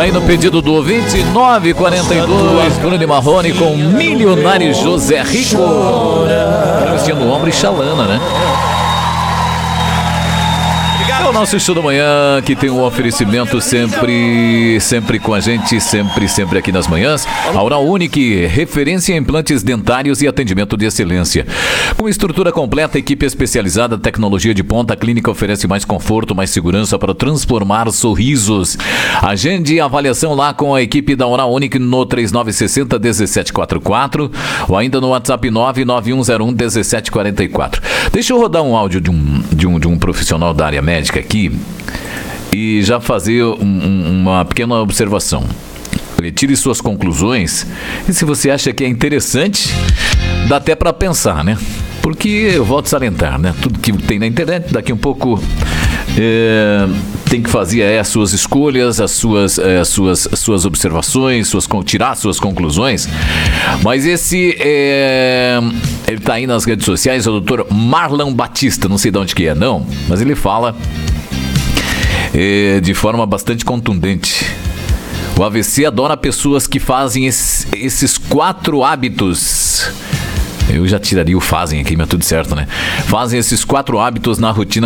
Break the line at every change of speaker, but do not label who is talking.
Tá aí no pedido do ouvinte, 942, Bruno Marrone com Milionário José Rico. Cristiano Ombro e Xalana, né? É o nosso Show da Manhã, que tem um oferecimento sempre com a gente, sempre aqui nas manhãs. A Oral Unique, referência em implantes dentários e atendimento de excelência. Com estrutura completa, equipe especializada, tecnologia de ponta, a clínica oferece mais conforto, mais segurança para transformar sorrisos. Agende avaliação lá com a equipe da Oral Unique no 3960-1744 ou ainda no WhatsApp 99101-1744. Deixa eu rodar um áudio de um profissional da área médica aqui e já fazer uma pequena observação. Tire suas conclusões e se você acha que é interessante, dá até para pensar, né? Porque eu volto a salientar, né? Tudo que tem na internet, daqui um pouco tem que fazer as suas escolhas, as suas observações, tirar suas conclusões. Mas ele tá aí nas redes sociais, é o doutor Marlon Batista, não sei de onde que é não, mas ele fala de forma bastante contundente. O AVC adora pessoas que fazem esses 4 hábitos. Eu já tiraria o fazem aqui, mas tudo certo, né? Fazem esses 4 hábitos na rotina